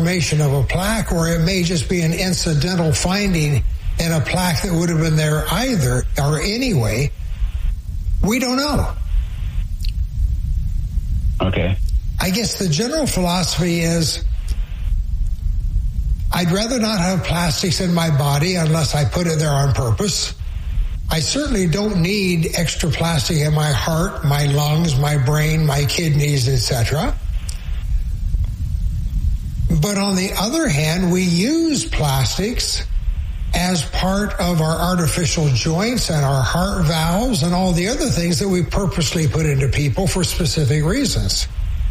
formation of a plaque, or it may just be an incidental finding in a plaque that would have been there either or anyway. We don't know. Okay. I guess the general philosophy is I'd rather not have plastics in my body unless I put it there on purpose. I certainly don't need extra plastic in my heart, my lungs, my brain, my kidneys, etc. But on the other hand, we use plastics as part of our artificial joints and our heart valves and all the other things that we purposely put into people for specific reasons.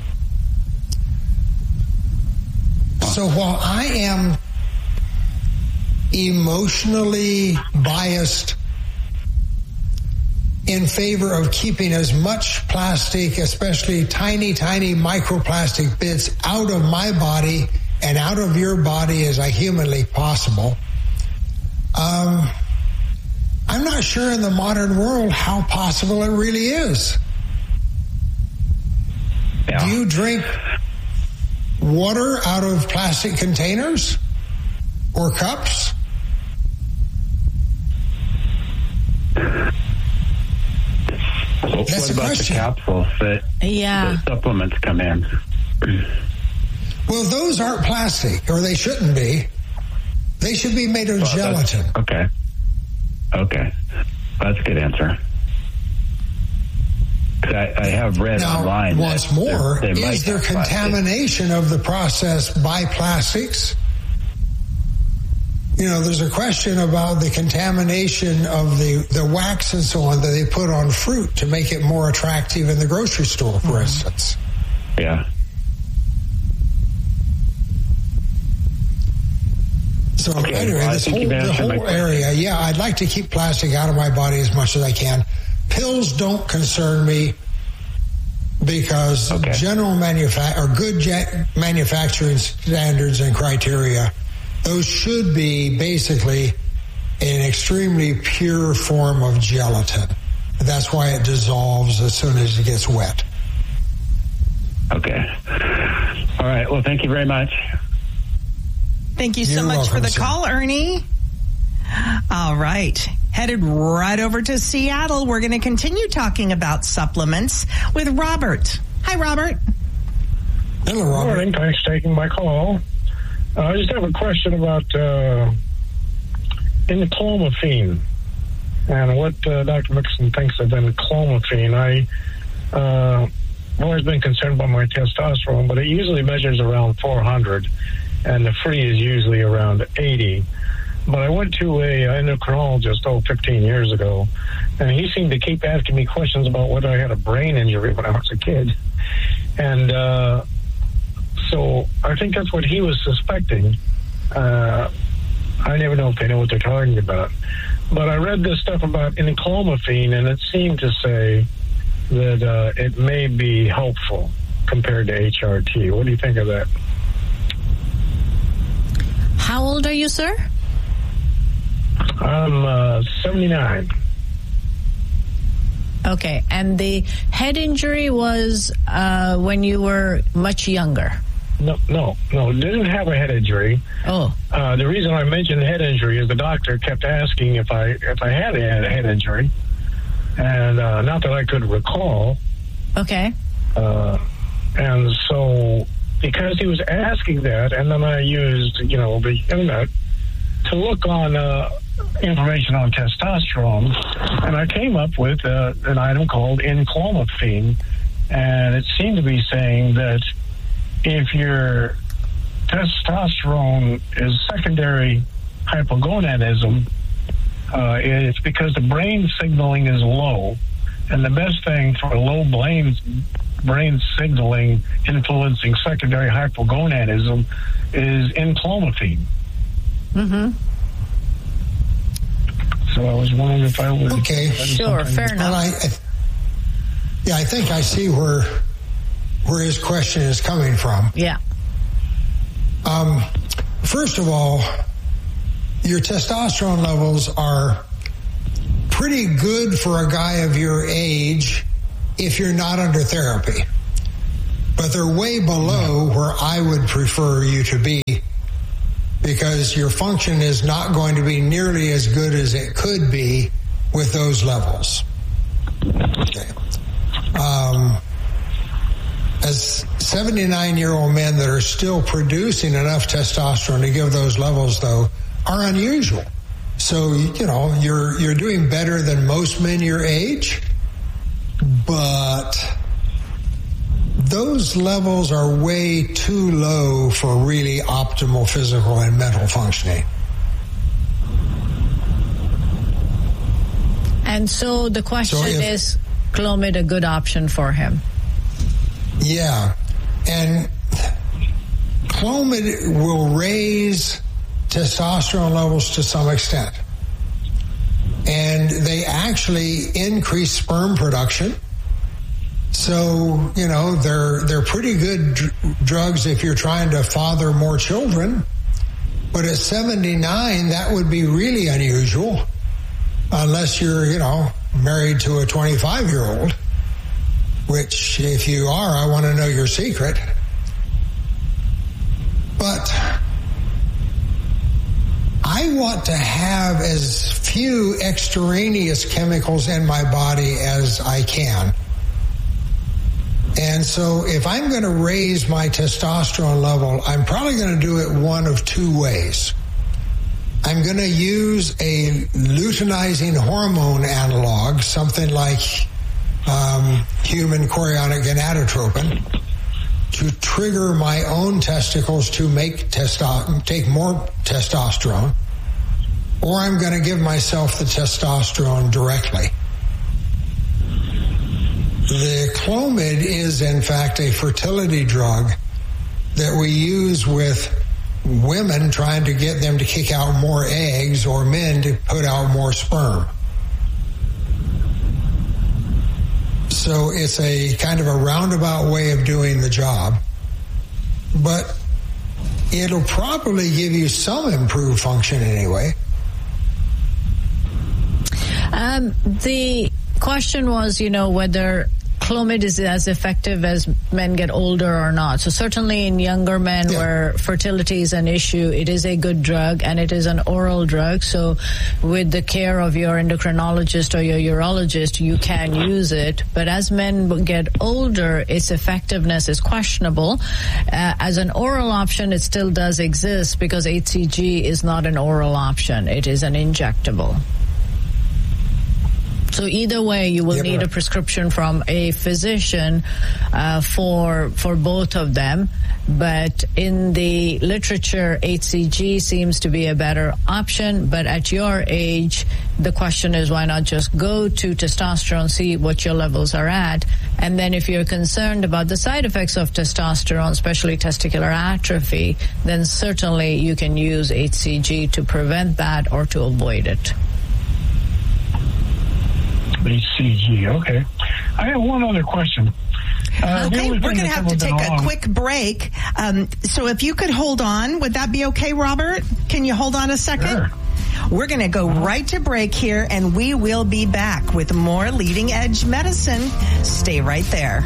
So while I am emotionally biased in favor of keeping as much plastic, especially tiny, tiny microplastic bits, out of my body and out of your body as I humanly possible, I'm not sure in the modern world how possible it really is. Yeah. Do you drink water out of plastic containers or cups? Well, that's what about the capsules that the supplements come in? Well, those aren't plastic, or they shouldn't be. They should be made of gelatin. Okay. That's a good answer. I have read online. Once more, is there contamination of the process by plastics? You know, there's a question about the contamination of the wax and so on that they put on fruit to make it more attractive in the grocery store, for instance. Yeah. So anyway, the whole area, I'd like to keep plastic out of my body as much as I can. Pills don't concern me because good manufacturing standards and criteria, those should be basically an extremely pure form of gelatin. That's why it dissolves as soon as it gets wet. Okay. All right. Well, thank you very much. Thank you so much for the call, Ernie. All right. Headed right over to Seattle. We're going to continue talking about supplements with Robert. Hi, Robert. Hello, Robert. Good morning. Thanks for taking my call. I just have a question about enclomiphene and what Dr. Mixon thinks of enclomiphene. I've always been concerned about my testosterone, but it usually measures around 400, and the free is usually around 80. But I went to an endocrinologist 15 years ago, and he seemed to keep asking me questions about whether I had a brain injury when I was a kid. And so I think that's what he was suspecting. I never know if they know what they're talking about. But I read this stuff about enclomiphene, and it seemed to say that it may be helpful compared to HRT. What do you think of that? How old are you, sir? I'm 79. Okay, and the head injury was when you were much younger? No, didn't have a head injury. Oh. The reason I mentioned head injury is the doctor kept asking if I had a head injury, and not that I could recall. Okay. And so because he was asking that, and then I used, the internet to look on information on testosterone, and I came up with an item called enclomiphene, and it seemed to be saying that if your testosterone is secondary hypogonadism, it's because the brain signaling is low, and the best thing for low brain signaling influencing secondary hypogonadism is enclomiphene. Mm-hmm. So I was wondering if I would... Okay. Sure, fair enough. Well, I think I see where his question is coming from. Yeah. First of all, your testosterone levels are pretty good for a guy of your age if you're not under therapy. But they're way below where I would prefer you to be because your function is not going to be nearly as good as it could be with those levels. Okay. As 79-year-old men that are still producing enough testosterone to give those levels, though, are unusual. So, you're doing better than most men your age, but those levels are way too low for really optimal physical and mental functioning. And so the question is Clomid a good option for him? Yeah. And Clomid will raise testosterone levels to some extent. And they actually increase sperm production. So, they're pretty good drugs if you're trying to father more children. But at 79, that would be really unusual. Unless you're, married to a 25-year-old. Which, if you are, I want to know your secret. But I want to have as few extraneous chemicals in my body as I can. And so if I'm going to raise my testosterone level, I'm probably going to do it one of two ways. I'm going to use a luteinizing hormone analog, something like human chorionic gonadotropin, to trigger my own testicles to take more testosterone, or I'm going to give myself the testosterone directly. The Clomid is, in fact, a fertility drug that we use with women trying to get them to kick out more eggs or men to put out more sperm. So it's a kind of a roundabout way of doing the job, but it'll probably give you some improved function anyway. The question was, whether Clomid is as effective as men get older or not. So certainly in younger men where fertility is an issue, it is a good drug, and it is an oral drug. So with the care of your endocrinologist or your urologist, you can use it. But as men get older, its effectiveness is questionable. As an oral option, it still does exist because HCG is not an oral option. It is an injectable. So either way, you will need a prescription from a physician for both of them. But in the literature, HCG seems to be a better option. But at your age, the question is, why not just go to testosterone, see what your levels are at? And then if you're concerned about the side effects of testosterone, especially testicular atrophy, then certainly you can use HCG to prevent that or to avoid it. HCG, okay. I have one other question. Okay, we're going to have to take a quick break. So if you could hold on, would that be okay, Robert? Can you hold on a second? Sure. We're going to go right to break here, and we will be back with more Leading Edge Medicine. Stay right there.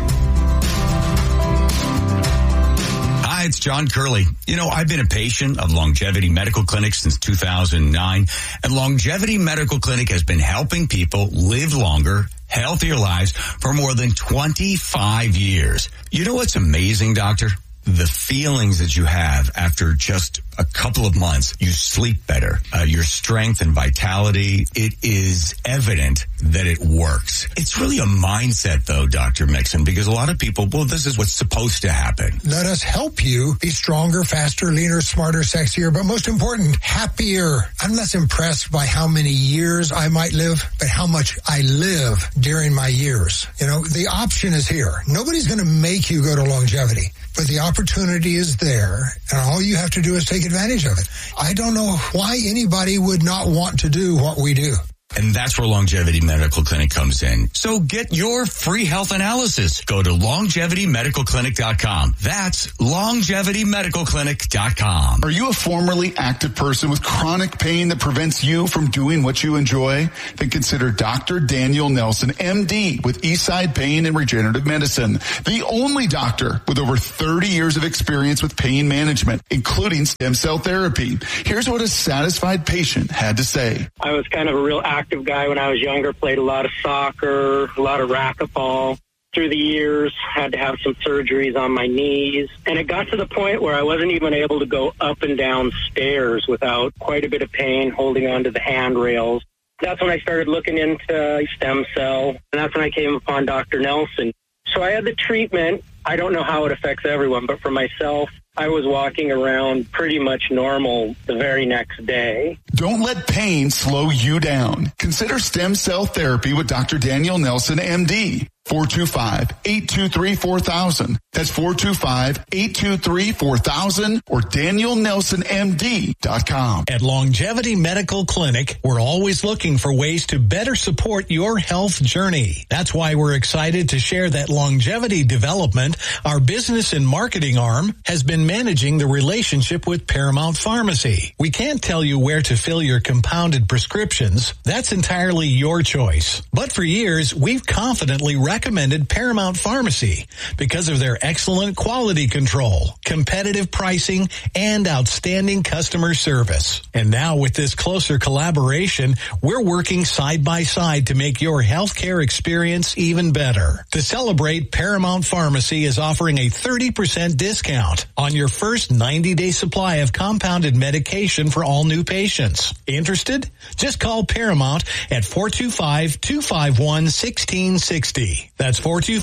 Hi, it's John Curley. I've been a patient of Longevity Medical Clinic since 2009, and Longevity Medical Clinic has been helping people live longer, healthier lives for more than 25 years. You know what's amazing, doctor? The feelings that you have after just a couple of months. You sleep better. Your strength and vitality, it is evident that it works. It's really a mindset, though, Dr. Mixon, because a lot of people, this is what's supposed to happen. Let us help you be stronger, faster, leaner, smarter, sexier, but most important, happier. I'm less impressed by how many years I might live, but how much I live during my years. The option is here. Nobody's going to make you go to longevity, but the opportunity is there, and all you have to do is take advantage of it. I don't know why anybody would not want to do what we do. And that's where Longevity Medical Clinic comes in. So get your free health analysis. Go to LongevityMedicalClinic.com. That's LongevityMedicalClinic.com. Are you a formerly active person with chronic pain that prevents you from doing what you enjoy? Then consider Dr. Daniel Nelson, MD, with Eastside Pain and Regenerative Medicine. The only doctor with over 30 years of experience with pain management, including stem cell therapy. Here's what a satisfied patient had to say. I was kind of a real active guy when I was younger, played a lot of soccer, a lot of racquetball. Through the years, had to have some surgeries on my knees. And it got to the point where I wasn't even able to go up and down stairs without quite a bit of pain holding onto the handrails. That's when I started looking into stem cell, and that's when I came upon Dr. Nelson. So I had the treatment. I don't know how it affects everyone, but for myself, I was walking around pretty much normal the very next day. Don't let pain slow you down. Consider stem cell therapy with Dr. Daniel Nelson, MD. 425-823-4000. That's 425-823-4000 or DanielNelsonMD.com. At Longevity Medical Clinic, we're always looking for ways to better support your health journey. That's why we're excited to share that Longevity Development, our business and marketing arm, has been managing the relationship with Paramount Pharmacy. We can't tell you where to fill your compounded prescriptions. That's entirely your choice. But for years, we've confidently recommended Paramount Pharmacy because of their excellent quality control, competitive pricing, and outstanding customer service. And now with this closer collaboration, we're working side by side to make your healthcare experience even better. To celebrate, Paramount Pharmacy is offering a 30% discount on your first 90-day supply of compounded medication for all new patients. Interested? Just call Paramount at 425-251-1660. That's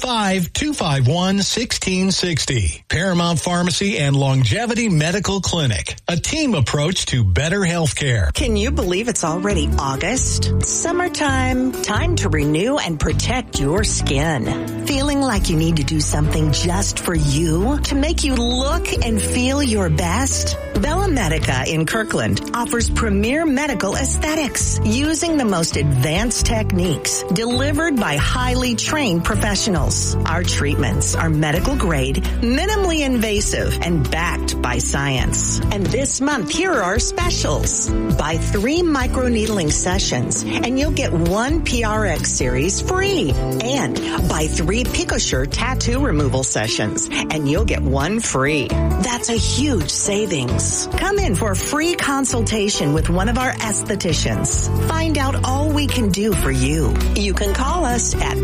425-251-1660. Paramount Pharmacy and Longevity Medical Clinic. A team approach to better health care. Can you believe it's already August? Summertime. Time to renew and protect your skin. Feeling like you need to do something just for you to make you look and feel your best? Bella Medica in Kirkland offers premier medical aesthetics using the most advanced techniques delivered by highly trained professionals. Our treatments are medical grade, minimally invasive, and backed by science. And this month, here are our specials. Buy 3 microneedling sessions, and you'll get 1 PRX series free. And buy 3 PicoSure tattoo removal sessions, and you'll get 1 free. That's a huge savings. Come in for a free consultation with one of our estheticians. Find out all we can do for you. You can call us at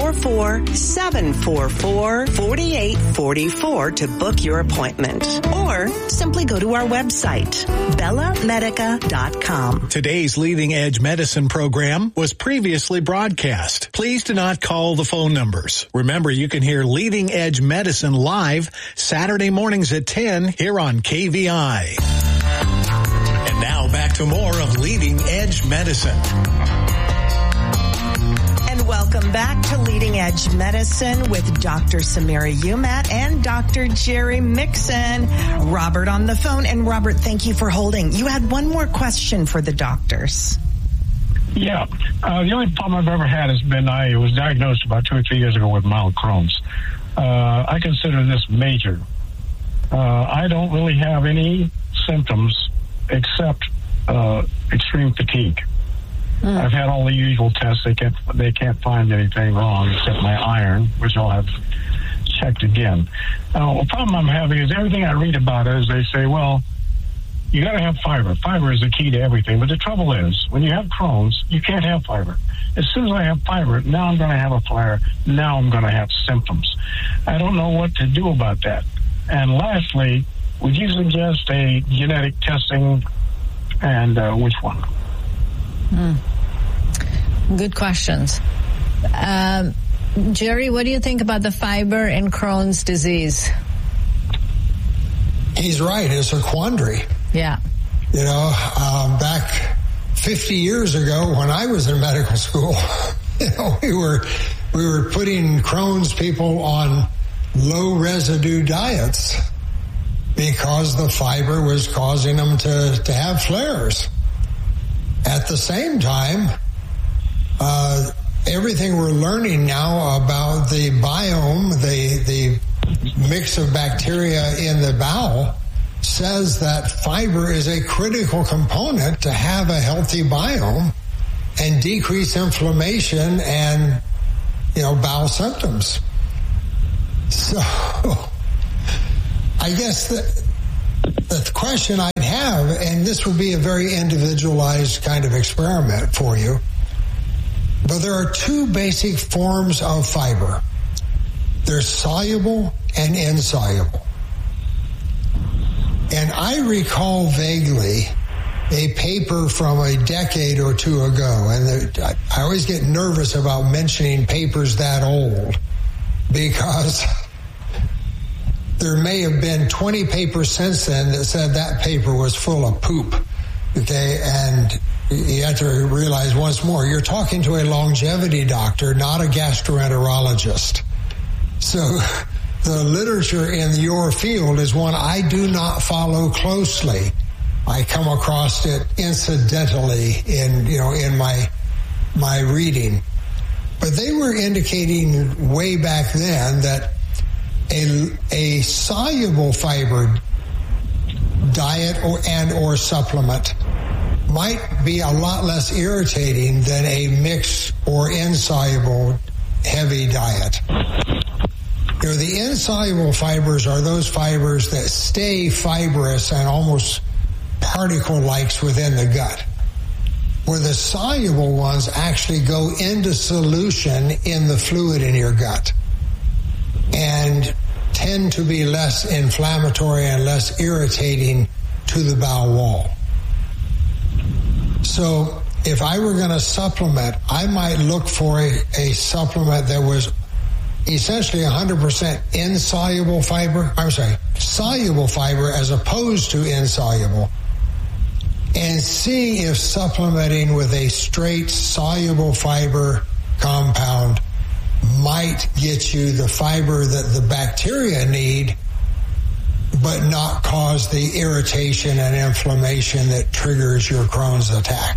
844-744-4844 to book your appointment. Or simply go to our website, BellaMedica.com. Today's Leading Edge Medicine program was previously broadcast. Please do not call the phone numbers. Remember, you can hear Leading Edge Medicine live Saturday mornings at 10 here on KVI. And now back to more of Leading Edge Medicine. And welcome back to Leading Edge Medicine with Dr. Samira Umat and Dr. Jerry Mixon. Robert on the phone. And Robert, thank you for holding. You had one more question for the doctors. Yeah. The only problem I've ever had has been I was diagnosed about 2 or 3 years ago with mild Crohn's. I consider this major. I don't really have any symptoms except extreme fatigue. I've had all the usual tests. They can't find anything wrong except my iron, which I'll have checked again. The problem I'm having is everything I read about it is they say, well, you got to have fiber. Fiber is the key to everything. But the trouble is, when you have Crohn's, you can't have fiber. As soon as I have fiber, now I'm going to have a flare. Now I'm going to have symptoms. I don't know what to do about that. And lastly, would you suggest a genetic testing, and which one? Good questions. Jerry, what do you think about the fiber in Crohn's disease? He's right. It's a quandary. Yeah. You know, back 50 years ago when I was in medical school, you know, we were putting Crohn's people on low residue diets because the fiber was causing them to have flares. At the same time, everything we're learning now about the biome, the mix of bacteria in the bowel, says that fiber is a critical component to have a healthy biome and decrease inflammation and, bowel symptoms. So I guess the question I'd have, and this would be a very individualized kind of experiment for you, but there are two basic forms of fiber. There's soluble and insoluble. And I recall vaguely a paper from a decade or two ago, and I always get nervous about mentioning papers that old because there may have been 20 papers since then that said that paper was full of poop. Okay, and you have to realize once more, you're talking to a longevity doctor, not a gastroenterologist. So the literature in your field is one I do not follow closely. I come across it incidentally in my reading. But they were indicating way back then that a soluble fiber diet or supplement might be a lot less irritating than a mixed or insoluble heavy diet. The insoluble fibers are those fibers that stay fibrous and almost particle-like within the gut, where the soluble ones actually go into solution in the fluid in your gut and tend to be less inflammatory and less irritating to the bowel wall. So if I were going to supplement, I might look for a supplement that was essentially 100% insoluble fiber. Soluble fiber as opposed to insoluble, and see if supplementing with a straight soluble fiber compound might get you the fiber that the bacteria need, but not cause the irritation and inflammation that triggers your Crohn's attack.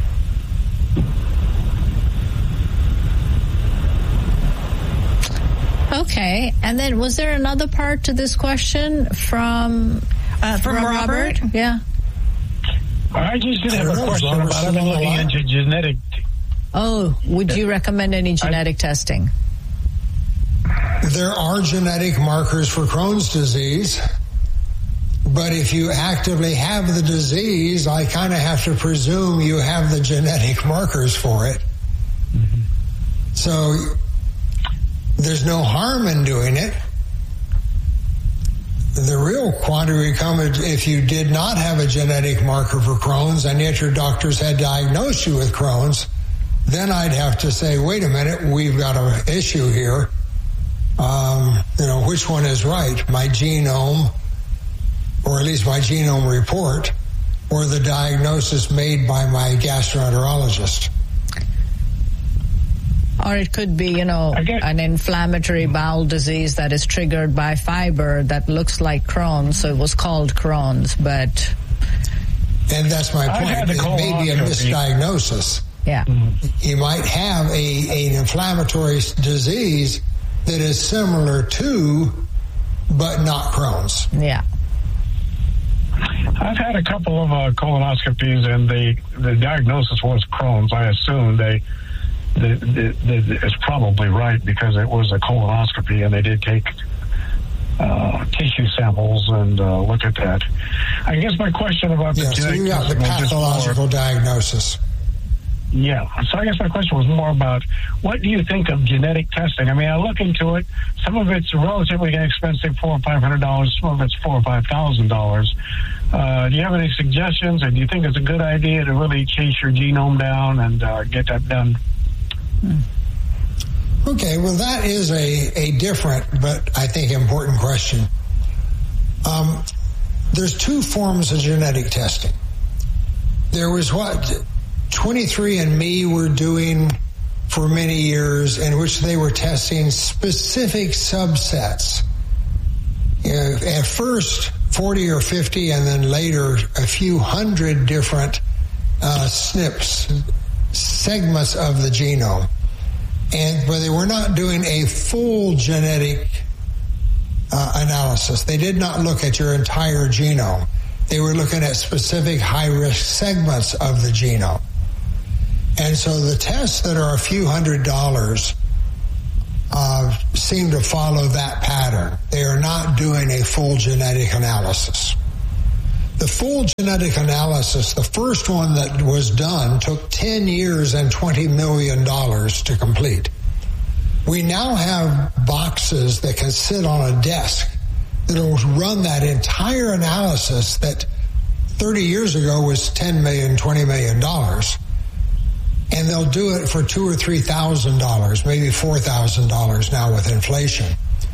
Okay, and then was there another part to this question from Robert? Yeah. I just did have a question about looking into genetic. Oh, would you recommend any genetic testing? There are genetic markers for Crohn's disease, but if you actively have the disease, I kind of have to presume you have the genetic markers for it. Mm-hmm. So there's no harm in doing it. The real quandary would come if you did not have a genetic marker for Crohn's and yet your doctors had diagnosed you with Crohn's. Then I'd have to say, wait a minute, we've got an issue here. Which one is right? My genome, or at least my genome report, or the diagnosis made by my gastroenterologist. Or it could be, an inflammatory bowel disease that is triggered by fiber that looks like Crohn's, so it was called Crohn's, but... And that's my point. It may be a misdiagnosis. Yeah. You might have an inflammatory disease that is similar to, but not Crohn's. Yeah. I've had a couple of colonoscopies, and the diagnosis was Crohn's. I assumed it's probably right because it was a colonoscopy, and they did take tissue samples and look at that. I guess my question about the so you got the pathological diagnosis. Yeah. So I guess my question was more about what do you think of genetic testing? I mean, I look into it. Some of it's relatively inexpensive, $400 or $500. Some of it's $4,000 or $5,000. Do you have any suggestions, or do you think it's a good idea to really chase your genome down and get that done? Okay, well, that is a different but I think important question. There's two forms of genetic testing. There was what 23andMe were doing for many years, in which they were testing specific subsets. At first, 40 or 50, and then later a few hundred different SNPs, segments of the genome. But they were not doing a full genetic analysis. They did not look at your entire genome. They were looking at specific high-risk segments of the genome. And so the tests that are a few $100s seem to follow that pattern. They are not doing a full genetic analysis. The full genetic analysis, the first one that was done, took 10 years and $20 million to complete. We now have boxes that can sit on a desk that will run that entire analysis that 30 years ago was $10 million, $20 million. And they'll do it for $2,000 or $3,000, maybe $4,000 now with inflation.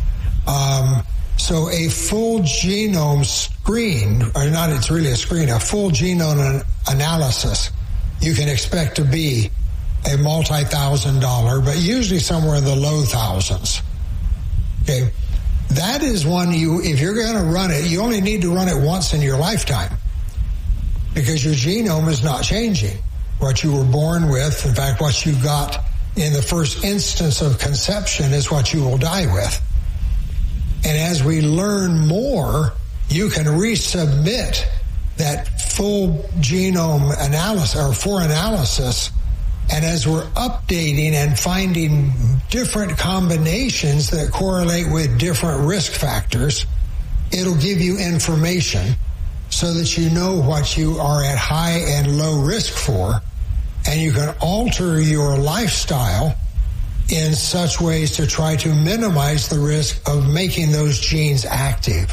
So a full genome screen, or not, it's really a screen, a full genome analysis, you can expect to be a multi-$1,000, but usually somewhere in the low thousands. Okay. That is one if you're going to run it, you only need to run it once in your lifetime because your genome is not changing. What you were born with, in fact, what you got in the first instance of conception is what you will die with. And as we learn more, you can resubmit that full genome analysis or for analysis. And as we're updating and finding different combinations that correlate with different risk factors, it'll give you information so that you know what you are at high and low risk for, and you can alter your lifestyle in such ways to try to minimize the risk of making those genes active.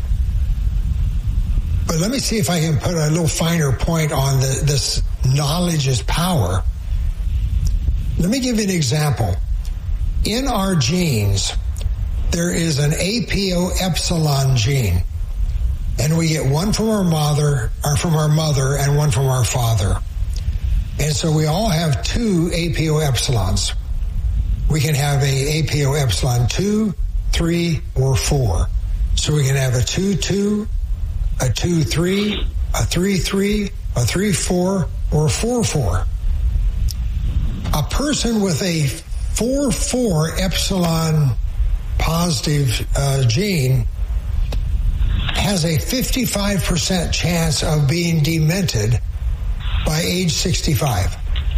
But let me see if I can put a little finer point on this knowledge is power. Let me give you an example. In our genes, there is an APO epsilon gene, and we get one from our mother, and one from our father. And so we all have two APO epsilons. We can have a APO epsilon 2, 3, or 4. So we can have a 2-2, a 2-3, a 3-3, a 3-4, or a 4-4. A person with a 4-4 epsilon positive gene has a 55% chance of being demented by age 65.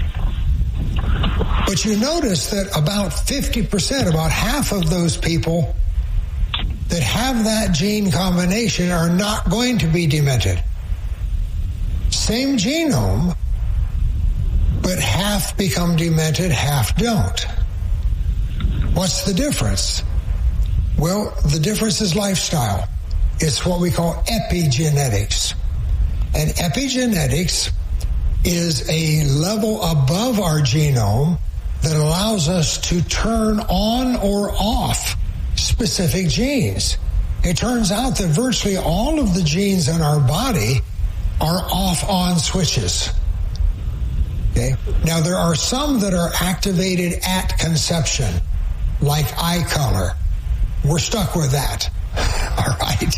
But you notice that about 50%, about half of those people that have that gene combination are not going to be demented. Same genome, but half become demented, half don't. What's the difference? Well, the difference is lifestyle. It's what we call epigenetics. And epigenetics is a level above our genome that allows us to turn on or off specific genes. It turns out that virtually all of the genes in our body are off-on switches. Okay. Now, there are some that are activated at conception, like eye color. We're stuck with that. All right.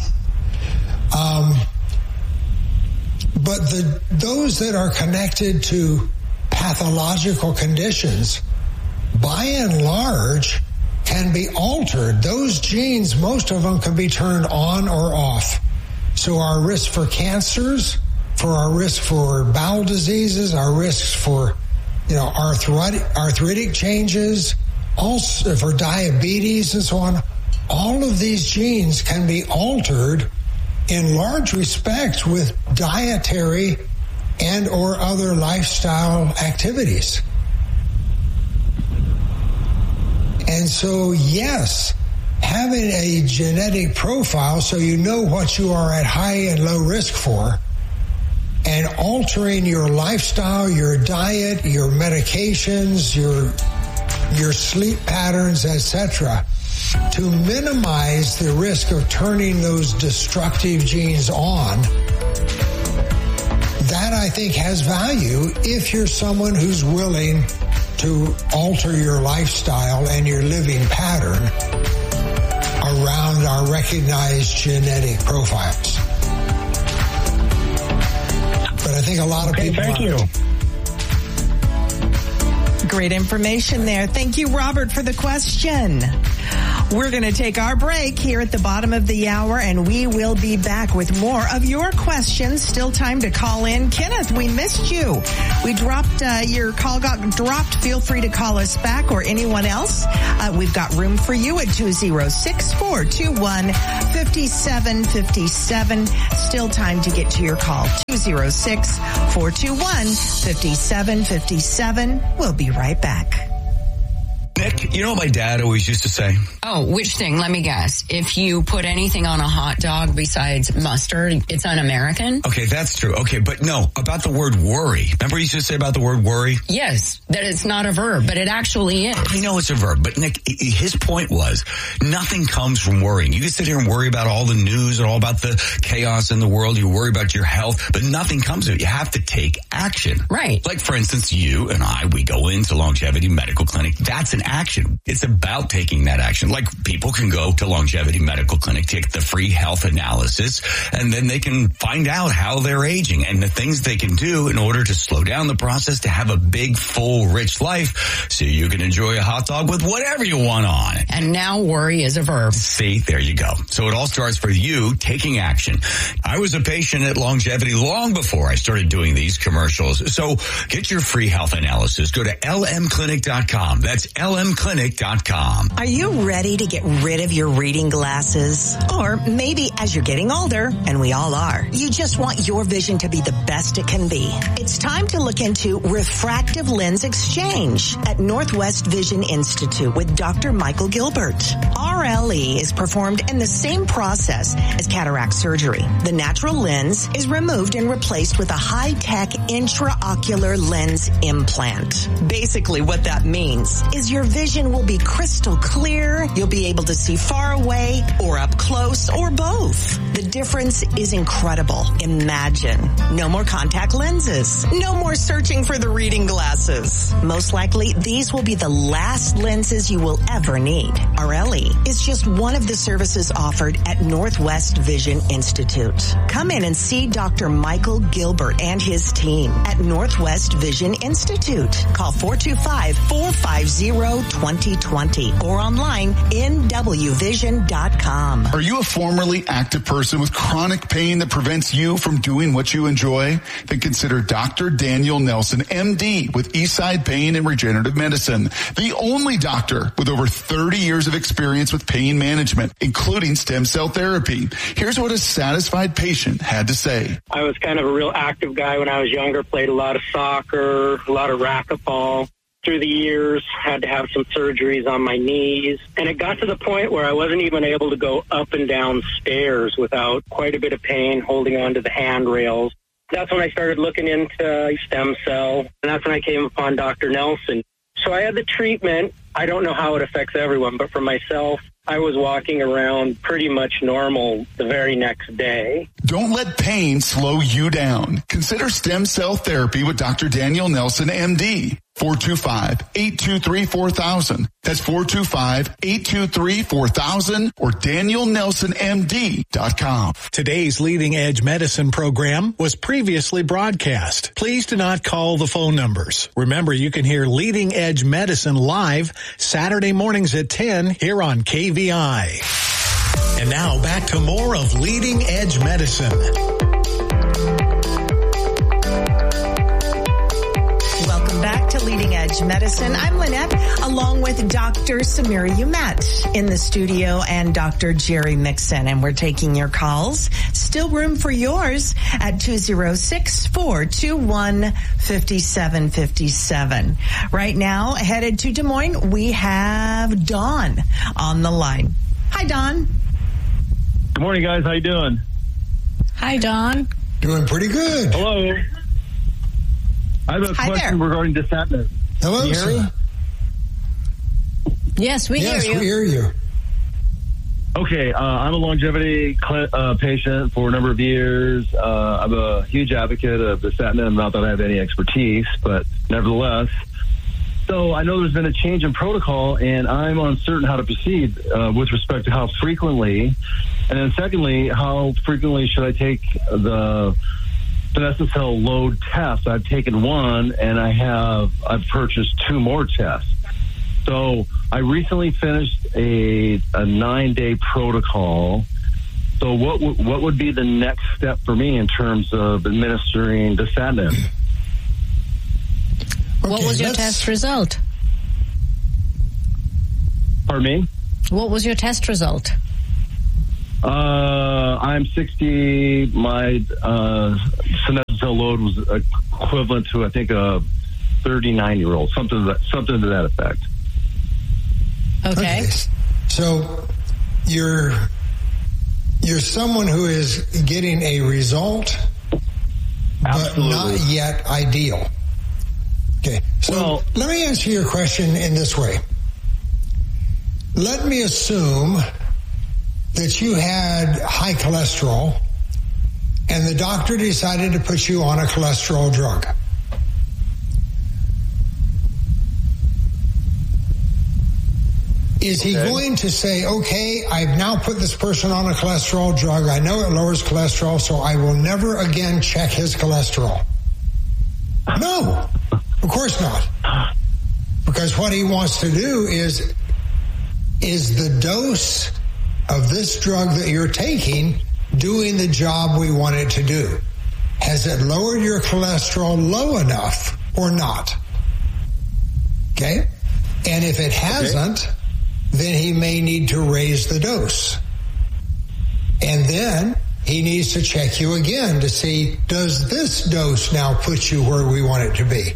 But those that are connected to pathological conditions, by and large, can be altered. Those genes, most of them can be turned on or off. So our risk for cancers, for our risk for bowel diseases, our risks for, arthritic changes, also for diabetes and so on, all of these genes can be altered in large respects with dietary and or other lifestyle activities. And so, yes, having a genetic profile so you know what you are at high and low risk for, and altering your lifestyle, your diet, your medications, your sleep patterns, etc., to minimize the risk of turning those destructive genes on, that I think has value if you're someone who's willing to alter your lifestyle and your living pattern around our recognized genetic profiles. But I think a lot of people... Thank you. Great information there. Thank you, Robert, for the question. We're going to take our break here at the bottom of the hour, and we will be back with more of your questions. Still time to call in. Kenneth, we missed you. We dropped, your call got dropped. Feel free to call us back or anyone else. We've got room for you at 206-421-5757. Still time to get to your call. 206-421-5757. We'll be right back. Nick, you know what my dad always used to say? Oh, which thing? Let me guess. If you put anything on a hot dog besides mustard, it's un-American? Okay, that's true. Okay, but no, about the word worry. Remember he used to say about the word worry? Yes, that it's not a verb, but it actually is. I know it's a verb, but Nick, his point was nothing comes from worrying. You can sit here and worry about all the news and all about the chaos in the world. You worry about your health, but nothing comes of it. You have to take action. Right. Like, for instance, you and I, we go into Longevity Medical Clinic. That's an action. It's about taking that action. Like, people can go to Longevity Medical Clinic, take the free health analysis, and then they can find out how they're aging and the things they can do in order to slow down the process to have a big, full, rich life so you can enjoy a hot dog with whatever you want on it. And now worry is a verb. See, there you go. So it all starts for you taking action. I was a patient at Longevity long before I started doing these commercials. So get your free health analysis. Go to lmclinic.com. That's lmclinic.com. Are you ready to get rid of your reading glasses? Or maybe as you're getting older, and we all are, you just want your vision to be the best it can be. It's time to look into refractive lens exchange at Northwest Vision Institute with Dr. Michael Gilbert. RLE is performed in the same process as cataract surgery. The natural lens is removed and replaced with a high-tech intraocular lens implant. Basically, what that means is your vision will be crystal clear. You'll be able to see far away or up close or both. The difference is incredible. Imagine. No more contact lenses. No more searching for the reading glasses. Most likely, these will be the last lenses you will ever need. RLE is just one of the services offered at Northwest Vision Institute. Come in and see Dr. Michael Gilbert and his team at Northwest Vision Institute. Call 425-450-2020 or online nwvision.com. Are you a formerly active person with chronic pain that prevents you from doing what you enjoy? Then consider Dr. Daniel Nelson, MD, with Eastside Pain and Regenerative Medicine, the only doctor with over 30 years of experience with pain management, including stem cell therapy. Here's what a satisfied patient had to say. I was kind of a real active guy when I was younger, played a lot of soccer, a lot of racquetball. Through the years, had to have some surgeries on my knees. And it got to the point where I wasn't even able to go up and down stairs without quite a bit of pain holding onto the handrails. That's when I started looking into stem cell, and that's when I came upon Dr. Nelson. So I had the treatment. I don't know how it affects everyone, but for myself, I was walking around pretty much normal the very next day. Don't let pain slow you down. Consider stem cell therapy with Dr. Daniel Nelson, MD. 425-823-4000. That's 425-823-4000 or DanielNelsonMD.com. Today's Leading Edge Medicine program was previously broadcast. Please do not call the phone numbers. Remember, you can hear Leading Edge Medicine live Saturday mornings at 10 here on KVI. And now back to more of Leading Edge Medicine. Back to Leading Edge Medicine. I'm Lynette, along with Dr. Samira Umat in the studio and Dr. Jerry Mixon. And we're taking your calls. Still room for yours at 206-421-5757. Right now, headed to Des Moines, we have Dawn on the line. Hi, Dawn. Good morning, guys. How you doing? Hi, Dawn. Doing pretty good. Hello. I have a question regarding dasatinib. Hello, Can you hear me? Yes, we hear you. Yes, we hear you. Okay, I'm a longevity patient for a number of years. I'm a huge advocate of dasatinib, not that I have any expertise, but nevertheless. So I know there's been a change in protocol, and I'm uncertain how to proceed with respect to how frequently. And then secondly, how frequently should I take the Senescence load tests. I've taken one, and I've purchased 2 more tests. So I recently finished a 9-day protocol. So what would be the next step for me in terms of administering dasatinib? What was your test result? Pardon me? What was your test result? I'm 60. My senescent load was equivalent to, I think, a 39-year-old, something to that effect. Okay. So you're someone who is getting a result, but not yet ideal. Okay. So let me answer your question in this way. Let me assume that you had high cholesterol and the doctor decided to put you on a cholesterol drug. Is he going to say, okay, I've now put this person on a cholesterol drug. I know it lowers cholesterol, so I will never again check his cholesterol? No, of course not. Because what he wants to do is the dose of this drug that you're taking doing the job we want it to do? Has it lowered your cholesterol low enough or not? Okay? And if it hasn't, then he may need to raise the dose. And then he needs to check you again to see, does this dose now put you where we want it to be?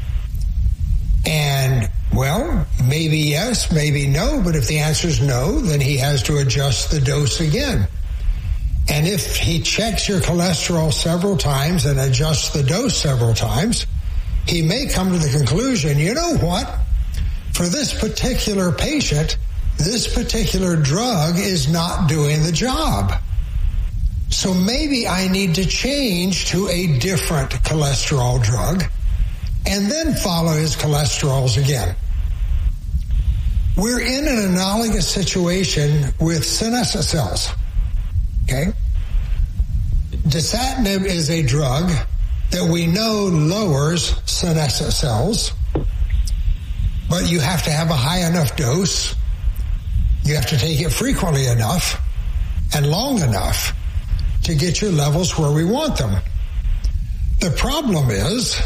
And, well, maybe yes, maybe no, but if the answer is no, then he has to adjust the dose again. And if he checks your cholesterol several times and adjusts the dose several times, he may come to the conclusion, you know what? For this particular patient, this particular drug is not doing the job. So maybe I need to change to a different cholesterol drug and then follow his cholesterols again. We're in an analogous situation with senescent cells. Okay? Dasatinib is a drug that we know lowers senescent cells, but you have to have a high enough dose. You have to take it frequently enough and long enough to get your levels where we want them. The problem is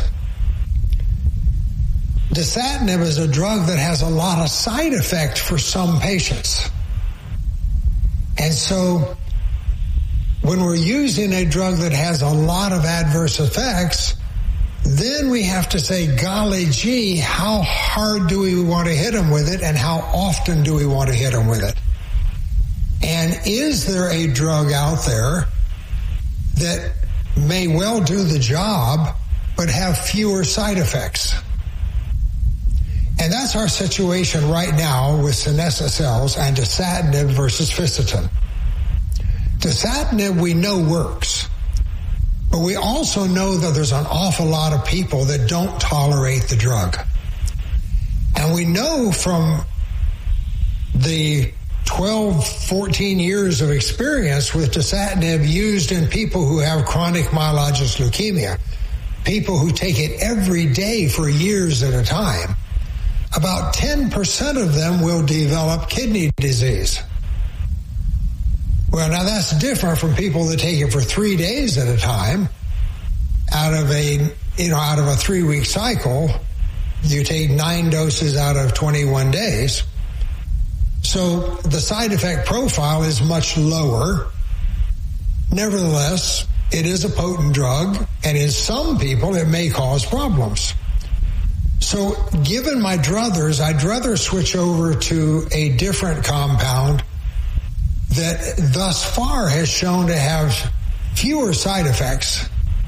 dasatinib is a drug that has a lot of side effect for some patients. And so when we're using a drug that has a lot of adverse effects, then we have to say, golly gee, how hard do we want to hit them with it and how often do we want to hit them with it? And is there a drug out there that may well do the job but have fewer side effects? And that's our situation right now with senescent cells and dasatinib versus Fisetin. Dasatinib we know works, but we also know that there's an awful lot of people that don't tolerate the drug. And we know from the 12, 14 years of experience with dasatinib used in people who have chronic myelogenous leukemia, people who take it every day for years at a time, about 10% of them will develop kidney disease. Well, now that's different from people that take it for 3 days at a time. Out of a 3-week cycle, you take 9 doses out of 21 days. So the side effect profile is much lower. Nevertheless, it is a potent drug, and in some people it may cause problems. So given my druthers, I'd rather switch over to a different compound that thus far has shown to have fewer side effects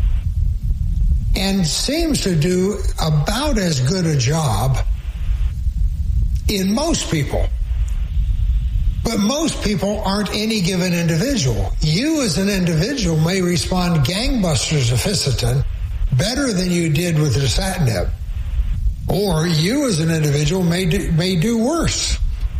and seems to do about as good a job in most people. But most people aren't any given individual. You as an individual may respond gangbusters to Fisetin better than you did with dasatinib. Or you as an individual may do worse.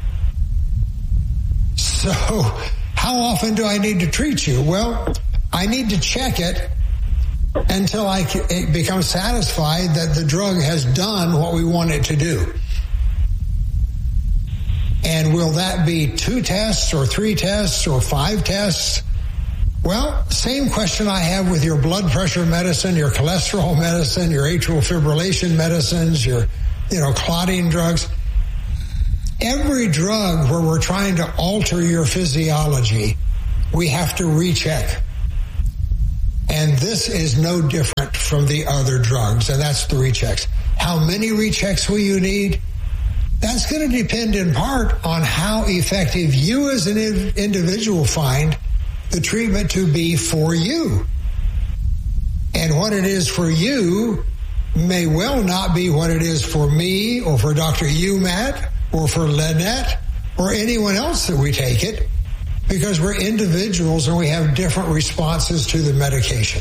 So how often do I need to treat you? Well, I need to check it until it becomes satisfied that the drug has done what we want it to do. And will that be 2 tests or 3 tests or 5 tests? Well, same question I have with your blood pressure medicine, your cholesterol medicine, your atrial fibrillation medicines, your, clotting drugs. Every drug where we're trying to alter your physiology, we have to recheck. And this is no different from the other drugs, and that's the rechecks. How many rechecks will you need? That's going to depend in part on how effective you as an individual find the treatment to be for you. And what it is for you may well not be what it is for me or for Dr. Umat or for Lynette or anyone else that we take it, because we're individuals and we have different responses to the medication.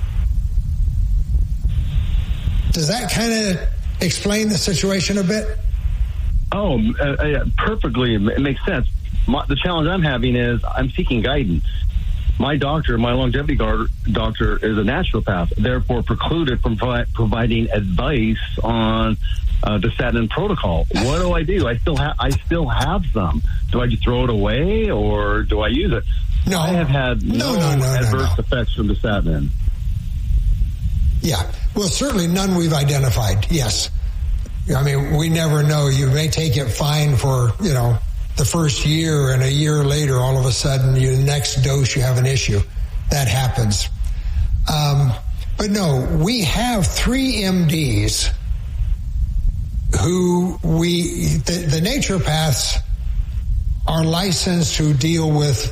Does that kind of explain the situation a bit? Oh, perfectly. It makes sense. The challenge I'm having is I'm seeking guidance. My doctor, my longevity doctor, is a naturopath, therefore precluded from providing advice on the statin protocol. What do I do? I still have some. Do I just throw it away or do I use it? No, I have had no adverse effects from the statin. Yeah, well, certainly none we've identified. Yes, I mean, we never know. You may take it fine for the first year, and a year later, all of a sudden, your next dose, you have an issue. That happens. But no, we have 3 MDs who the naturopaths are licensed to deal with,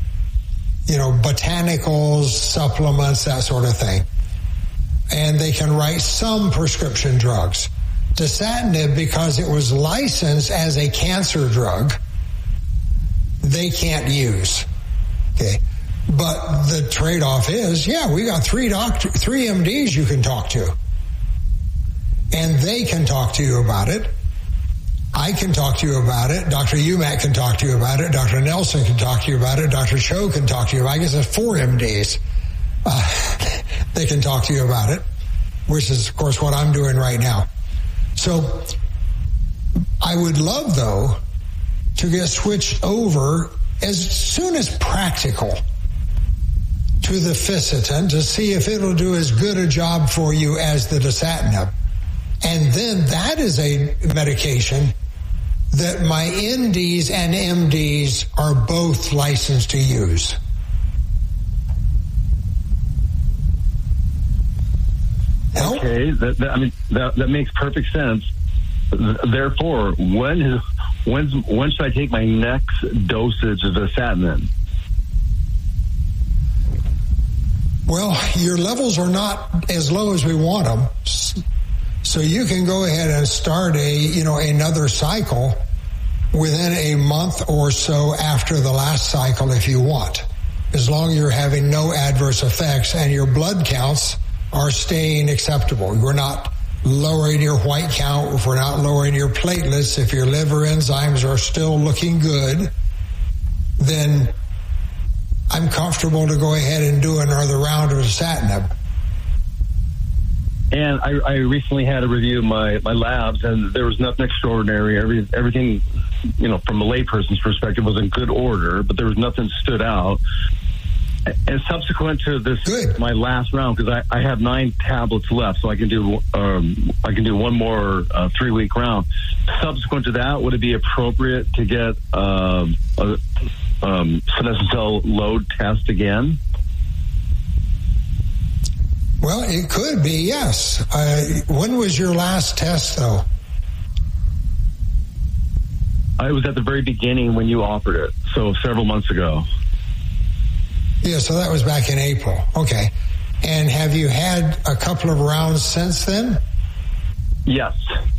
botanicals, supplements, that sort of thing. And they can write some prescription drugs. Dasatinib, because it was licensed as a cancer drug, they can't use. Okay. But the trade-off is, we got 3 MDs you can talk to. And they can talk to you about it. I can talk to you about it. Dr. Umat can talk to you about it. Dr. Nelson can talk to you about it. Dr. Cho can talk to you about it. I guess there's 4 MDs. They can talk to you about it, which is, of course, what I'm doing right now. So I would love, though, to get switched over as soon as practical to the Ficitin to see if it'll do as good a job for you as the Dasatinib. And then that is a medication that my NDs and MDs are both licensed to use. Okay, that makes perfect sense. Therefore, when should I take my next dosage of Dasatinib? Well, your levels are not as low as we want them, so you can go ahead and start another cycle within a month or so after the last cycle if you want, as long as you're having no adverse effects and your blood counts are staying acceptable. We're not lowering your white count, if we're not lowering your platelets, if your liver enzymes are still looking good, then I'm comfortable to go ahead and do another round of Dasatinib. And I recently had a review of my labs, and there was nothing extraordinary. Everything, from a layperson's perspective, was in good order, but there was nothing stood out. And subsequent to this, my last round, because I have 9 tablets left, so I can do one more 3-week round. Subsequent to that, would it be appropriate to get a senescent cell load test again? Well, it could be, yes. When was your last test, though? It was at the very beginning when you offered it, so several months ago. Yeah, so that was back in April. Okay. And have you had a couple of rounds since then? Yes.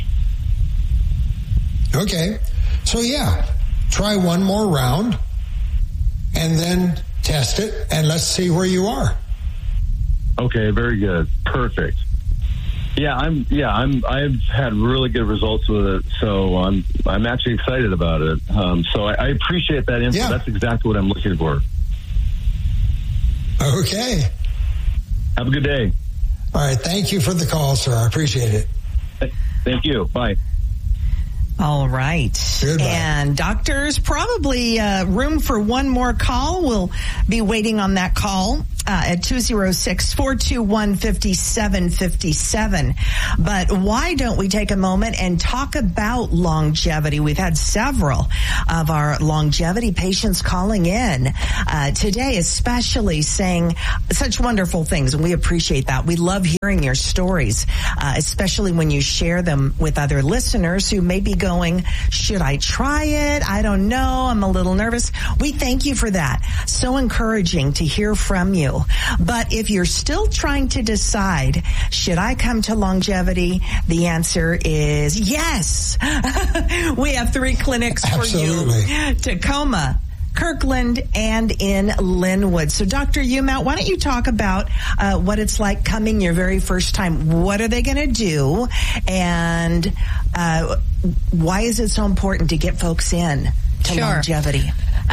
Okay. So, try one more round and then test it, and let's see where you are. Okay, very good. Perfect. I've had really good results with it, so I'm actually excited about it. So I appreciate that info. Yeah. That's exactly what I'm looking for. Okay. Have a good day. All right. Thank you for the call, sir. I appreciate it. Thank you. Bye. All right. Goodbye. And doctors, probably room for one more call. We'll be waiting on that call at 206-421-5757. But why don't we take a moment and talk about longevity? We've had several of our longevity patients calling in today, especially saying such wonderful things, and we appreciate that. We love hearing your stories, especially when you share them with other listeners who may be going, should I try it? I don't know. I'm a little nervous. We thank you for that. So encouraging to hear from you. But if you're still trying to decide, should I come to longevity? The answer is yes. We have 3 clinics for you. Tacoma, Kirkland, and in Linwood. So Dr. Umelt, why don't you talk about what it's like coming your very first time? What are they going to do? And why is it so important to get folks in to longevity?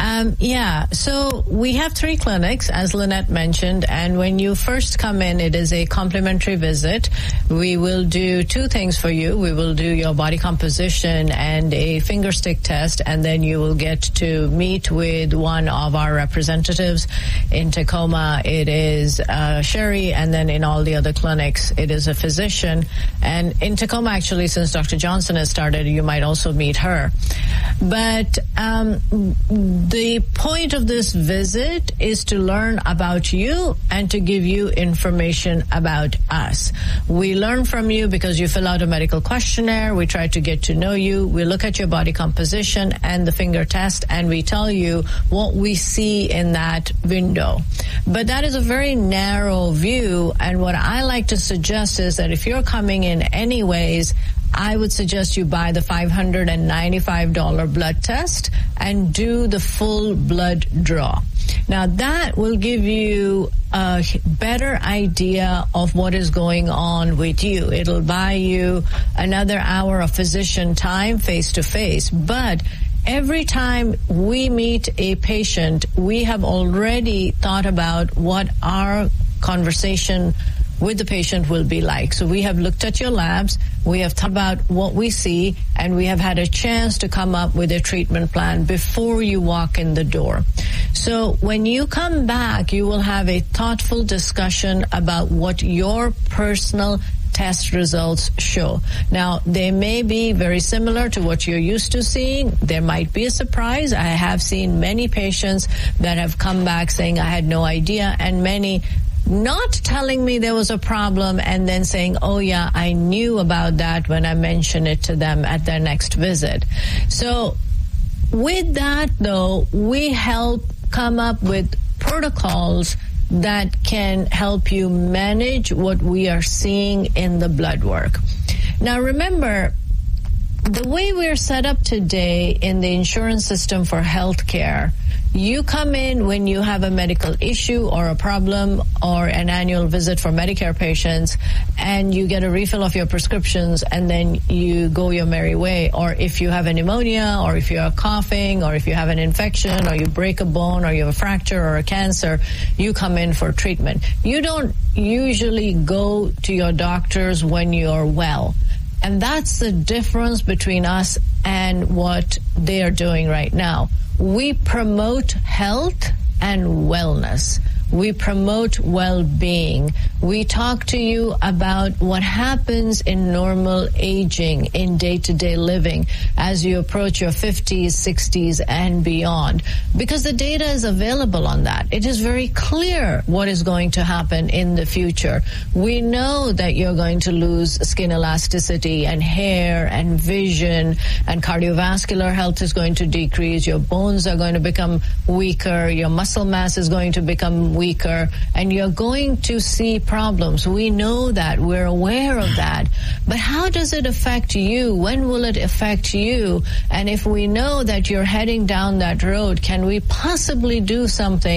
So we have 3 clinics, as Lynette mentioned, and when you first come in, it is a complimentary visit. We will do 2 things for you. We will do your body composition and a finger stick test, and then you will get to meet with one of our representatives. In Tacoma, it is Sherry, and then in all the other clinics, it is a physician. And in Tacoma, actually, since Dr. Johnson has started, you might also meet her. But the point of this visit is to learn about you and to give you information about us. We learn from you because you fill out a medical questionnaire. We try to get to know you. We look at your body composition and the finger test, and we tell you what we see in that window. But that is a very narrow view, and what I like to suggest is that if you're coming in anyways, I would suggest you buy the $595 blood test and do the full blood draw. Now, that will give you a better idea of what is going on with you. It'll buy you another hour of physician time face-to-face. But every time we meet a patient, we have already thought about what our conversation with the patient will be like. So we have looked at your labs, we have thought about what we see, and we have had a chance to come up with a treatment plan before you walk in the door. So when you come back, you will have a thoughtful discussion about what your personal test results show. Now, they may be very similar to what you're used to seeing. There might be a surprise. I have seen many patients that have come back saying, I had no idea, and many not telling me there was a problem and then saying, oh yeah, I knew about that when I mentioned it to them at their next visit. So with that, though, we help come up with protocols that can help you manage what we are seeing in the blood work. Now, remember, the way we're set up today in the insurance system for healthcare, you come in when you have a medical issue or a problem or an annual visit for Medicare patients, and you get a refill of your prescriptions, and then you go your merry way. Or if you have a pneumonia, or if you are coughing, or if you have an infection, or you break a bone, or you have a fracture or a cancer, you come in for treatment. You don't usually go to your doctors when you're well. And that's the difference between us and what they are doing right now. We promote health and wellness. We promote well-being. We talk to you about what happens in normal aging, in day-to-day living, as you approach your 50s, 60s, and beyond. Because the data is available on that. It is very clear what is going to happen in the future. We know that you're going to lose skin elasticity and hair and vision, and cardiovascular health is going to decrease. Your bones are going to become weaker. Your muscle mass is going to become weaker, and you're going to see problems. We know that. We're aware of that. But how does it affect you? When will it affect you? And if we know that you're heading down that road, can we possibly do something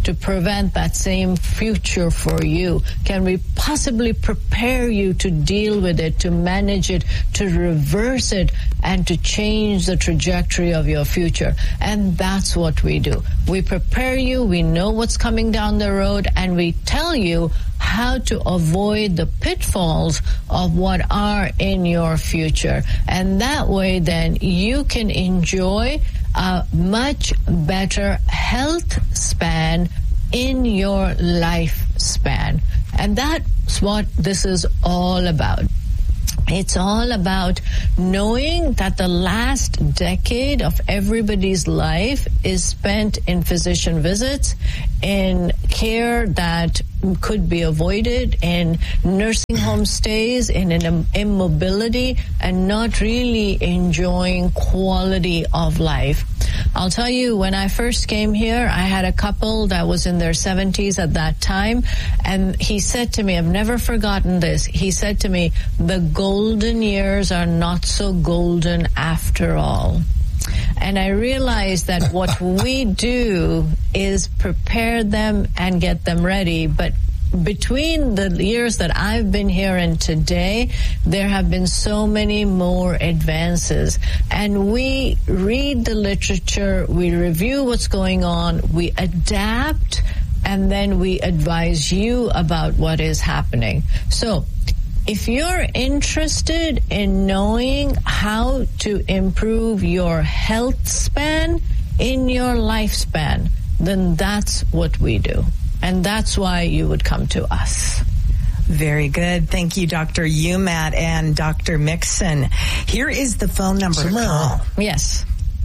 to prevent that same future for you? Can we possibly prepare you to deal with it, to manage it, to reverse it, and to change the trajectory of your future? And that's what we do. We prepare you, we know what's coming down the road, and we tell you how to avoid the pitfalls of what are in your future. And that way, then, you can enjoy a much better health span in your lifespan. And that's what this is all about. It's all about knowing that the last decade of everybody's life is spent in physician visits, in care that could be avoided, in nursing home stays, in an immobility, and not really enjoying quality of life. I'll tell you, when I first came here, I had a couple that was in their 70s at that time, and he said to me, I've never forgotten this, he said to me, the golden years are not so golden after all. And I realized that what we do is prepare them and get them ready, but between the years that I've been here and today, there have been so many more advances. And we read the literature, we review what's going on, we adapt, and then we advise you about what is happening. So, if you're interested in knowing how to improve your health span in your lifespan, then that's what we do. And that's why you would come to us. Very good. Thank you, Dr. Umat and Dr. Mixon. Here is the phone number to call. Yes.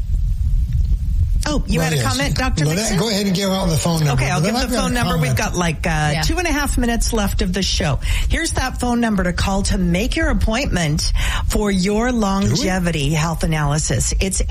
Oh, you had a comment, Dr. Mixon? Go ahead and give out the phone number. Okay, I'll give the phone number. We've got like 2.5 minutes left of the show. Here's that phone number to call to make your appointment for your longevity health analysis. It's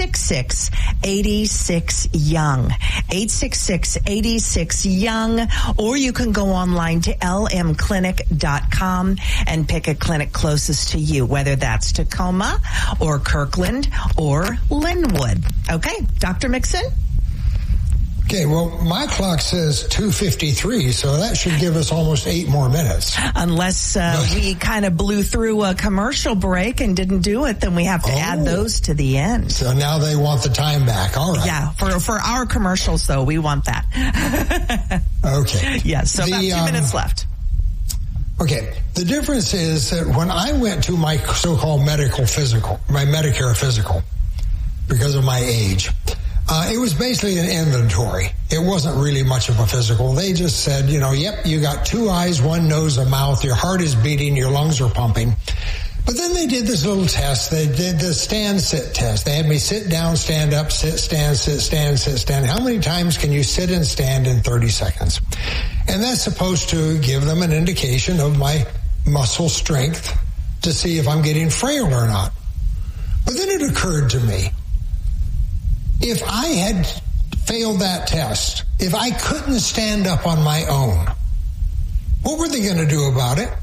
866-86-YOUNG. 866-86-YOUNG. Or you can go online to lmclinic.com and pick a clinic closest to you, whether that's Tacoma or Kirkland or Linwood. Okay, Dr. Mixon? Okay, well, my clock says 2:53, so that should give us almost 8 more minutes. Unless we kind of blew through a commercial break and didn't do it, then we have to add those to the end. So now they want the time back. All right. Yeah, for our commercials, though, we want that. Okay. Yeah, so about 2 minutes left. Okay, the difference is that when I went to my so-called medical physical, my Medicare physical, because of my age, it was basically an inventory. It wasn't really much of a physical. They just said, yep, you got 2 eyes, 1 nose, a mouth, your heart is beating, your lungs are pumping. But then they did this little test. They did the stand-sit test. They had me sit down, stand up, sit, stand, sit, stand, sit, stand. How many times can you sit and stand in 30 seconds? And that's supposed to give them an indication of my muscle strength to see if I'm getting frail or not. But then it occurred to me, if I had failed that test, if I couldn't stand up on my own, what were they going to do about it?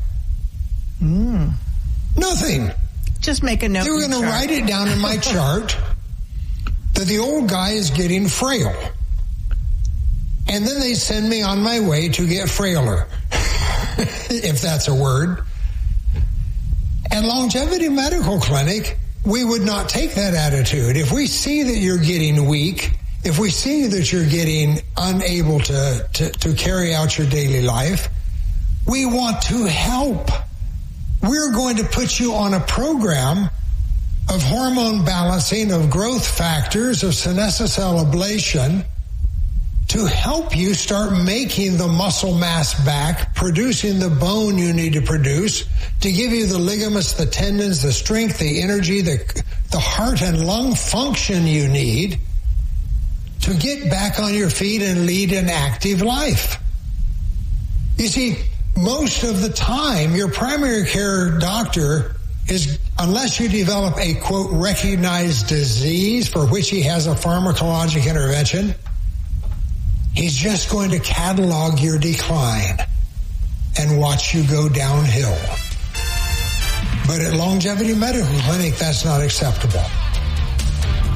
Nothing. Just make a note. They were going to write it down in my chart that the old guy is getting frail. And then they send me on my way to get frailer, if that's a word. And Longevity Medical Clinic, we would not take that attitude. If we see that you're getting weak, if we see that you're getting unable to carry out your daily life, we want to help. We're going to put you on a program of hormone balancing, of growth factors, of senescence ablation to help you start making the muscle mass back, producing the bone you need to produce, to give you the ligaments, the tendons, the strength, the energy, the heart and lung function you need to get back on your feet and lead an active life. You see, most of the time, your primary care doctor is, unless you develop a, quote, recognized disease for which he has a pharmacologic intervention, he's just going to catalog your decline and watch you go downhill. But at Longevity Medical Clinic, that's not acceptable.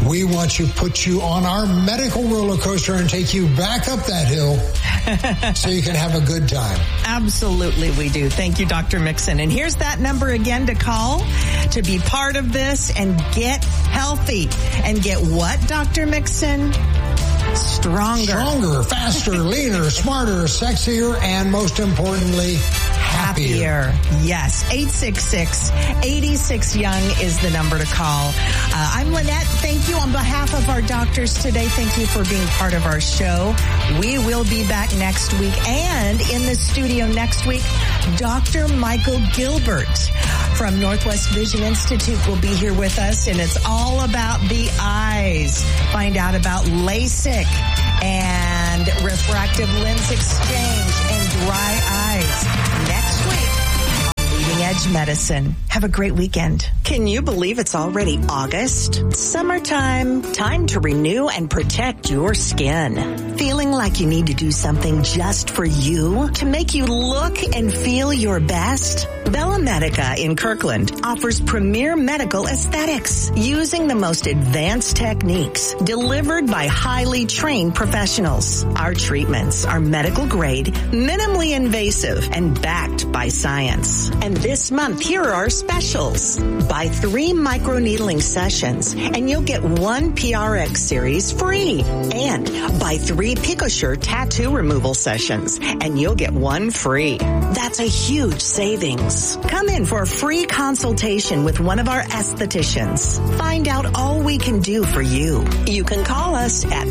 We want to put you on our medical roller coaster and take you back up that hill so you can have a good time. Absolutely, we do. Thank you, Dr. Mixon. And here's that number again to call to be part of this and get healthy. And get what, Dr. Mixon? Stronger, faster, leaner, smarter, sexier, and most importantly, happier. Yes. 866-86-YOUNG is the number to call. I'm Lynette. Thank you on behalf of our doctors today. Thank you for being part of our show. We will be back next week. And in the studio next week, Dr. Michael Gilbert from Northwest Vision Institute will be here with us. And it's all about the eyes. Find out about LASIK and refractive lens exchange and dry eyes next week on Leading Edge Medicine. Have a great weekend. Can you believe it's already August? Summertime. Time to renew and protect your skin. Feeling like you need to do something just for you to make you look and feel your best? Bella Medica in Kirkland offers premier medical aesthetics using the most advanced techniques delivered by highly trained professionals. Our treatments are medical grade, minimally invasive, and backed by science. And this month, here are our specials. Buy 3 microneedling sessions and you'll get 1 PRX series free. And buy 3 PicoSure tattoo removal sessions and you'll get 1 free. That's a huge savings. Come in for a free consultation with one of our estheticians. Find out all we can do for you. You can call us at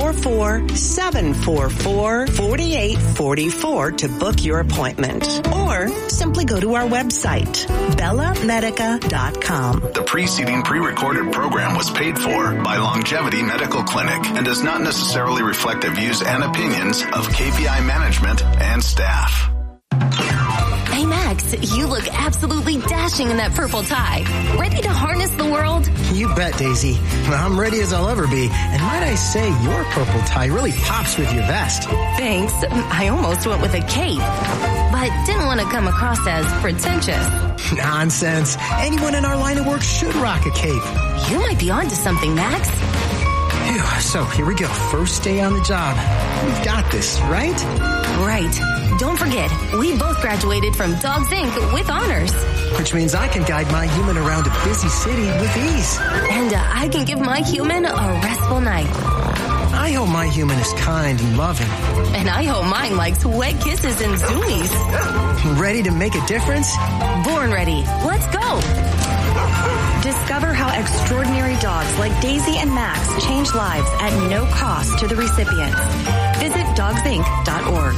844-744-4844 to book your appointment. Or simply go to our website, bellamedica.com. The preceding pre-recorded program was paid for by Longevity Medical Clinic and does not necessarily reflect the views and opinions of KVI management and staff. Hey, Max, you look absolutely dashing in that purple tie. Ready to harness the world? You bet, Daisy. I'm ready as I'll ever be. And might I say, your purple tie really pops with your vest. Thanks. I almost went with a cape, but didn't want to come across as pretentious. Nonsense. Anyone in our line of work should rock a cape. You might be onto something, Max. Phew, so here we go. First day on the job. We've got this, right? Right. Don't forget, we both graduated from Dogs Inc. with honors. Which means I can guide my human around a busy city with ease. And I can give my human a restful night. I hope my human is kind and loving. And I hope mine likes wet kisses and zoomies. Ready to make a difference? Born ready. Let's go. Discover how extraordinary dogs like Daisy and Max change lives at no cost to the recipients. Visit dogsinc.org.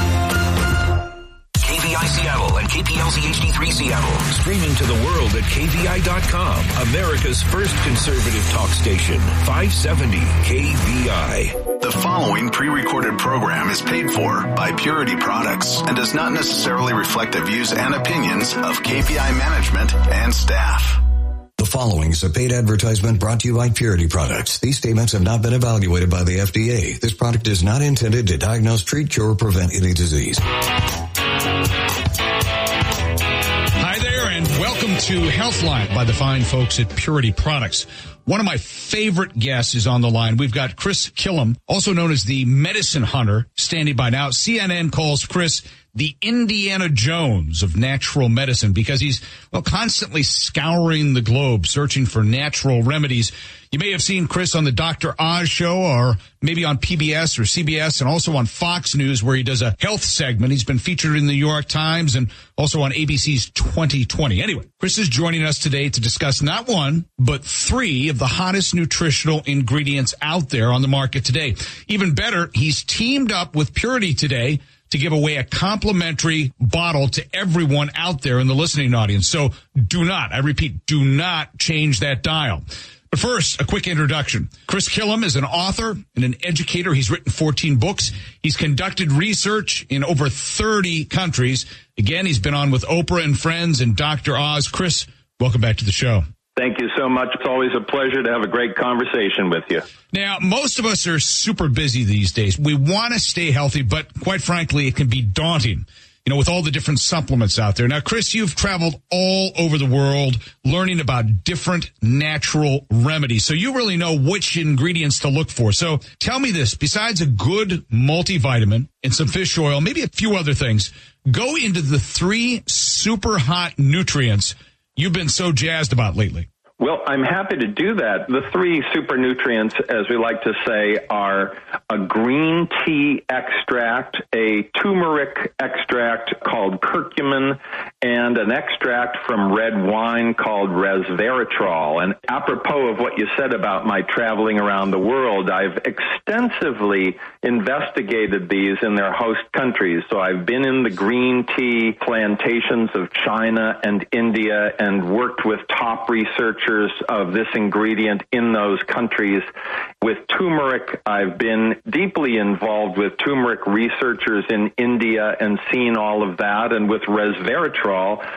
KVI Seattle and KPLZ HD3 Seattle. Streaming to the world at KVI.com. America's first conservative talk station. 570 KVI. The following pre-recorded program is paid for by Purity Products and does not necessarily reflect the views and opinions of KVI management and staff. The following is a paid advertisement brought to you by Purity Products. These statements have not been evaluated by the FDA. This product is not intended to diagnose, treat, cure, or prevent any disease. Hi there, and welcome to Healthline by the fine folks at Purity Products. One of my favorite guests is on the line. We've got Chris Killam, also known as the Medicine Hunter, standing by now. CNN calls Chris the Indiana Jones of natural medicine because he's, constantly scouring the globe, searching for natural remedies. You may have seen Chris on the Dr. Oz show or maybe on PBS or CBS and also on Fox News where he does a health segment. He's been featured in the New York Times and also on ABC's 2020. Anyway, Chris is joining us today to discuss not one, but 3 of the hottest nutritional ingredients out there on the market today. Even better, he's teamed up with Purity today to give away a complimentary bottle to everyone out there in the listening audience. So do not change that dial. But first, a quick introduction. Chris Killam is an author and an educator. He's written 14 books. He's conducted research in over 30 countries. Again, he's been on with Oprah and Friends and Dr. Oz. Chris, welcome back to the show. Thank you so much. It's always a pleasure to have a great conversation with you. Now, most of us are super busy these days. We want to stay healthy, but quite frankly, it can be daunting. with all the different supplements out there. Now, Chris, you've traveled all over the world learning about different natural remedies. So you really know which ingredients to look for. So tell me this, besides a good multivitamin and some fish oil, maybe a few other things, go into the 3 super hot nutrients you've been so jazzed about lately. Well, I'm happy to do that. The 3 super nutrients, as we like to say, are a green tea extract, a turmeric extract called curcumin, and an extract from red wine called resveratrol. And apropos of what you said about my traveling around the world, I've extensively investigated these in their host countries. So I've been in the green tea plantations of China and India and worked with top researchers of this ingredient in those countries. With turmeric, I've been deeply involved with turmeric researchers in India and seen all of that. And with resveratrol,